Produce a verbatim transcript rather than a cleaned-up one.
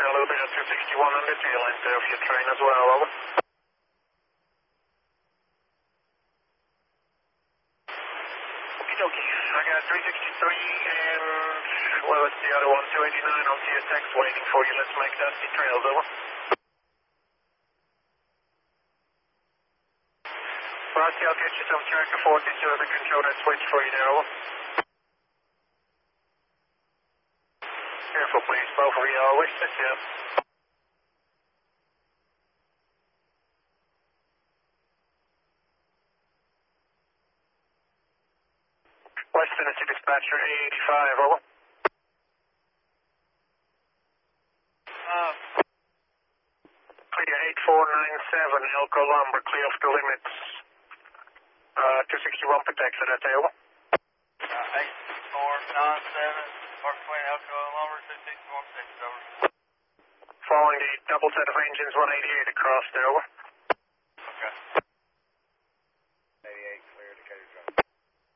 Charlie, there, two sixty-one on the tail end there of your train as well, over. Okie dokie, I got three sixty-three and, well, it's the other one, two eighty-nine on C S X waiting for you. Let's make that the trails, over. Frosty, I'll get you some tracker forty-two to control that switch for you there, over. Careful, please, both of you always. That's it. West Tennessee Dispatcher A eighty-five, over. Uh, Clear eight four nine seven, Elko Lumber, clear off the limits. Uh, two sixty-one protected at the over. uh, eight four nine seven, Park Twain, Elko Lumber, two sixty-one, six, over. Following the double set of engines, one eighty-eight across there, over.